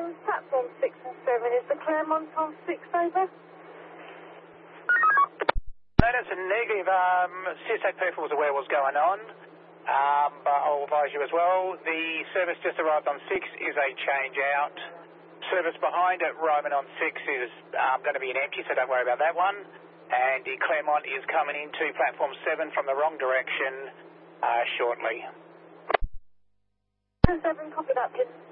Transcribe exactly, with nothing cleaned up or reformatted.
on platform six and seven. Is the Claremont on six over? No, that's a negative. Um, C S eight Perfect was aware of what's going on, um, but I'll advise you as well. The service just arrived on six is a change out. Service behind it, Roman on six, is um, going to be an empty, so don't worry about that one. And the Claremont is coming into platform seven from the wrong direction uh, shortly. seven, copy that, please.